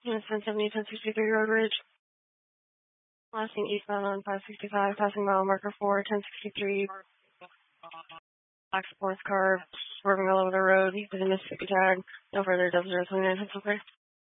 Unit 1070, 1063 Road Ridge. Lasting eastbound on 565, passing mile marker 4, 1063. Black sports car swerving all over the road. He's in the Mississippi tag. No further 0029 Pencil Clear.